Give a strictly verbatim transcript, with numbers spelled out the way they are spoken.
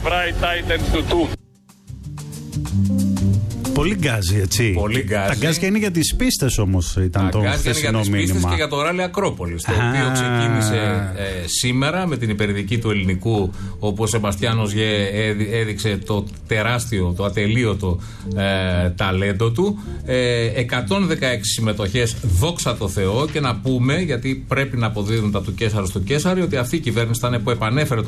Bright Titan Tutu. Πολύ γκάζι, έτσι. Πολύ γκάζι. Τα γκάζια είναι για τις πίστες όμως, ήταν το χθεσινό μήνυμα. Για τις πίστες και για το ράλι Ακρόπολης, το οποίο ξεκίνησε ε, σήμερα με την υπερδική του ελληνικού, όπου ο Σεμπαστιάνος Γε έδειξε το τεράστιο, το ατελείωτο ε, ταλέντο του. Ε, εκατόν δεκαέξι συμμετοχές, δόξα τω Θεώ, και να πούμε, γιατί πρέπει να αποδίδουν τα του Κέσαρου στο Κέσαρι, ότι αυτή η κυβέρνηση ήταν που επανέφερε το